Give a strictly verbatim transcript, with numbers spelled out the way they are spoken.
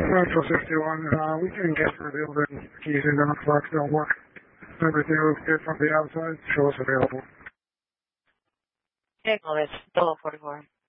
Central sixty-one, uh, we can get for the building. Keys in the box don't work. Everything looks good from the outside. Show us available. Acknowledge. Double forty-four.